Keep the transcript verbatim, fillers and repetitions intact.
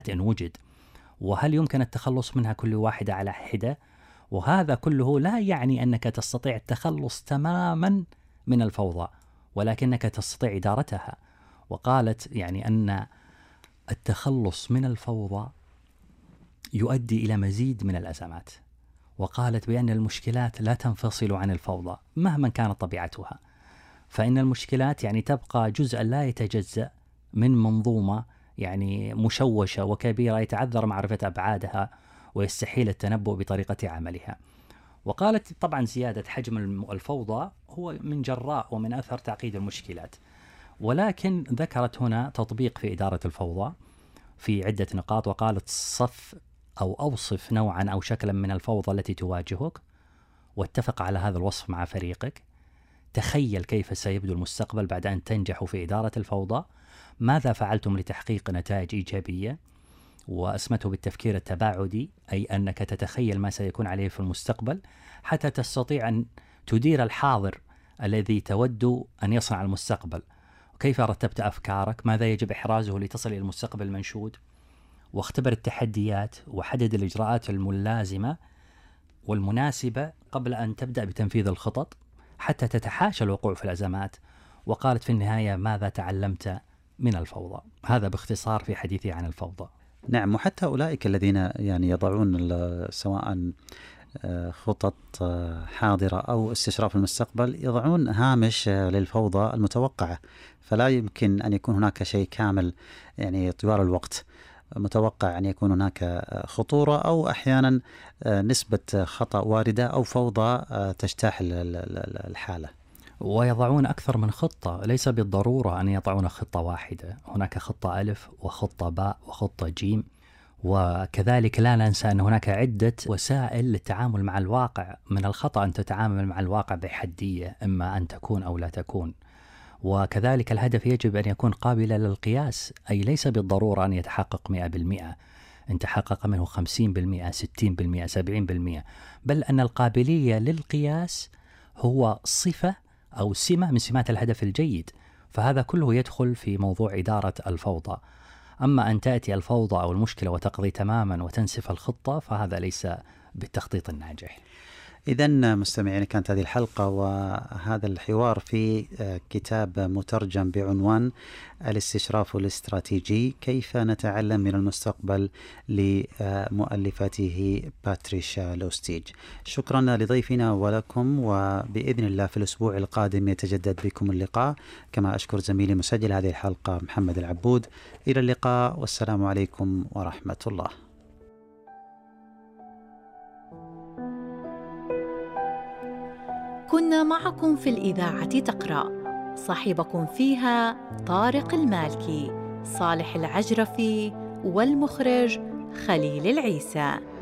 إن وجد، وهل يمكن التخلص منها كل واحدة على حدة؟ وهذا كله لا يعني أنك تستطيع التخلص تماما من الفوضى، ولكنك تستطيع إدارتها. وقالت يعني أن التخلص من الفوضى يؤدي إلى مزيد من الأزمات، وقالت بأن المشكلات لا تنفصل عن الفوضى مهما كانت طبيعتها، فإن المشكلات يعني تبقى جزءا لا يتجزأ من منظومة يعني مشوشة وكبيرة يتعذر معرفة أبعادها ويستحيل التنبؤ بطريقة عملها. وقالت طبعا زيادة حجم الفوضى هو من جراء ومن أثر تعقيد المشكلات، ولكن ذكرت هنا تطبيق في إدارة الفوضى في عدة نقاط، وقالت صف أو أوصف نوعا أو شكلا من الفوضى التي تواجهك، واتفق على هذا الوصف مع فريقك. تخيل كيف سيبدو المستقبل بعد أن تنجحوا في إدارة الفوضى، ماذا فعلتم لتحقيق نتائج إيجابية؟ وأسمته بالتفكير التباعدي، أي أنك تتخيل ما سيكون عليه في المستقبل حتى تستطيع أن تدير الحاضر الذي تود أن يصنع المستقبل. وكيف رتبت أفكارك؟ ماذا يجب إحرازه لتصل إلى المستقبل المنشود؟ واختبر التحديات وحدد الإجراءات الملازمة والمناسبة قبل أن تبدأ بتنفيذ الخطط حتى تتحاشى الوقوع في الأزمات. وقالت في النهاية ماذا تعلمت من الفوضى؟ هذا باختصار في حديثي عن الفوضى. نعم، وحتى أولئك الذين يعني يضعون سواء خطط حاضرة أو استشراف المستقبل يضعون هامش للفوضى المتوقعة، فلا يمكن أن يكون هناك شيء كامل يعني طوال الوقت. متوقع أن يكون هناك خطورة أو أحيانا نسبة خطأ واردة أو فوضى تجتاح الحالة. ويضعون أكثر من خطة، ليس بالضرورة أن يضعون خطة واحدة، هناك خطة ألف وخطة باء وخطة جيم. وكذلك لا ننسى أن هناك عدة وسائل للتعامل مع الواقع. من الخطأ أن تتعامل مع الواقع بحدية، إما أن تكون أو لا تكون. وكذلك الهدف يجب أن يكون قابلا للقياس، أي ليس بالضرورة أن يتحقق مئة بالمئة، إن تحقق منه خمسين بالمئة ستين بالمئة سبعين بالمئة، بل أن القابلية للقياس هو صفة أو سمة من سمات الهدف الجيد. فهذا كله يدخل في موضوع إدارة الفوضى. أما أن تأتي الفوضى أو المشكلة وتقضي تماما وتنسف الخطة، فهذا ليس بالتخطيط الناجح. إذن مستمعين، كانت هذه الحلقة وهذا الحوار في كتاب مترجم بعنوان الاستشراف الاستراتيجي، كيف نتعلم من المستقبل، لمؤلفته باتريشا لوستيج. شكرا لضيفنا ولكم، وبإذن الله في الأسبوع القادم يتجدد بكم اللقاء. كما أشكر زميلي مسجل هذه الحلقة محمد العبود. إلى اللقاء، والسلام عليكم ورحمة الله. كنا معكم في الإذاعة تقرأ، صاحبكم فيها طارق المالكي، صالح العجرفي، والمخرج خليل العيسى.